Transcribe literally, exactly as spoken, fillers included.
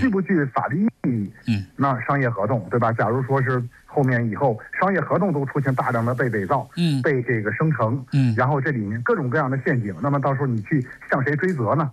具不具法律意义？ 嗯， 那商业合同对吧？假如说是后面以后商业合同都出现大量的被伪造， 嗯， 被这个生成， 嗯， 然后这里面各种各样的陷阱，那么到时候你去向谁追责呢？